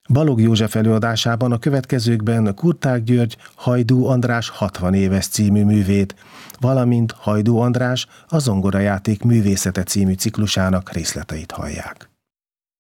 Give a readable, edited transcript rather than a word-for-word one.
Balogh József előadásában a következőkben Kurtág György Hajdú András 60 éves című művét, valamint Hajdú András a Zongorajáték művészete című ciklusának részleteit hallják.